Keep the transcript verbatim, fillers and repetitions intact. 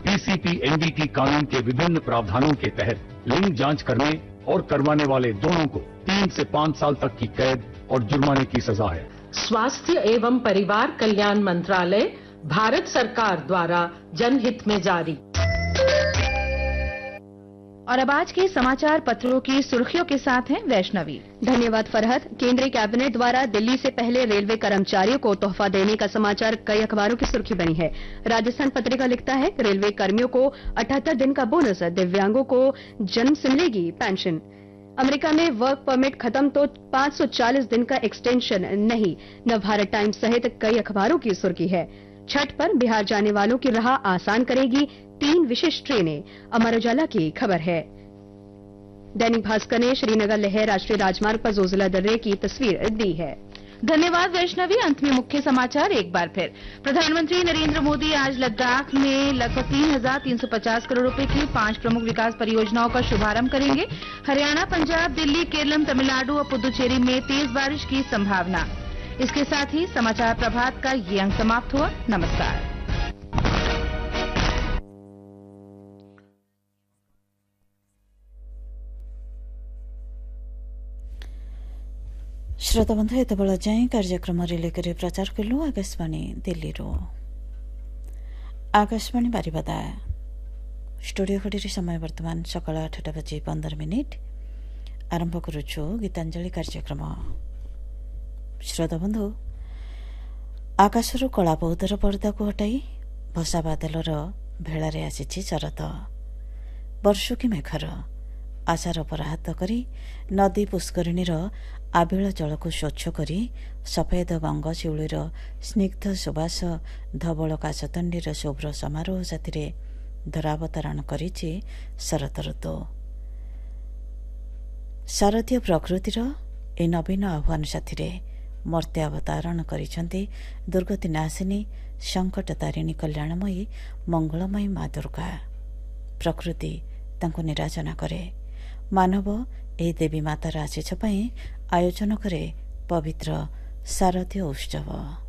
PCP NDT कानून के विभिन्न प्रावधानों के तहत लिंग जांच करने और करवाने वाले दोनों को तीन से पाँच साल तक की कैद और जुर्माने की सजा है। स्वास्थ्य एवं परिवार कल्याण मंत्रालय, भारत सरकार द्वारा जनहित में जारी। और अब आज के समाचार पत्रों की सुर्खियों के साथ हैं वैष्णवी। धन्यवाद फरहत। केंद्रीय कैबिनेट द्वारा दिल्ली से पहले रेलवे कर्मचारियों को तोहफा देने का समाचार कई अखबारों की सुर्खी बनी है। राजस्थान पत्रिका लिखता है, रेलवे कर्मियों को अठहत्तर दिन का बोनस, दिव्यांगों को जन्म से मिलेगी पेंशन। अमेरिका में वर्क परमिट खत्म तो पाँच सौ चालीस दिन का एक्सटेंशन नहीं। नवभारत टाइम्स सहित कई अखबारों की सुर्खी है। छठ पर बिहार जाने वालों की राह आसान करेगी तीन विशेष ट्रेनें, अमर उजाला की खबर है। दैनिक भास्कर ने श्रीनगर लेह राष्ट्रीय राजमार्ग पर जोजिला दर्रे की तस्वीर दी है। धन्यवाद वैष्णवी। अंत में मुख्य समाचार एक बार फिर। प्रधानमंत्री नरेंद्र मोदी आज लद्दाख में लगभग तीन हजार तीन सौ पचास करोड़ रुपए की पांच प्रमुख विकास परियोजनाओं का शुभारंभ करेंगे। हरियाणा, पंजाब, दिल्ली, केरलम, तमिलनाडु और पुदुचेरी में तेज बारिश की संभावना। इसके साथ ही समाचार प्रभात का ये अंक समाप्त हुआ। नमस्कार। श्रोता बंधु एत बेल जाए कार्यक्रम रिले कर प्रचार कलु आकाशवाणी दिल्ली। आकाशवाणी बारिपदा स्टूडियो घड़ी समय वर्तमान सकाल आठटा बजे पंदर मिनिट। आरंभ करुछु गीतांजलि कार्यक्रम। श्रोता बंधु, आकाशरू कला बौद्धर पर्दा को हटाई भसा बादलर भेलारे आसी शरत। वर्षुकी मेघर आशार पराहात करी नदी पुष्करिणीर आबिल जल को स्वच्छ करी सफेद गंग शिउलीर स्निग्ध सुबास धवल काशतंडीर शुभ्र समारोह साथी धरावतरण करिछि शरत ऋतु। शारदीय प्रकृतिर ए नवीन आह्वान साथी मर्त्यावतारण करिछन्ति दुर्गति नाशिनी संकट तारिणी कल्याणमयी मंगलमयी माँ दुर्गा। प्रकृति तांको निराजना करे। मानव ए देवी मातार आशीष पाई आयोजन करे पवित्र शारदीय उत्सव।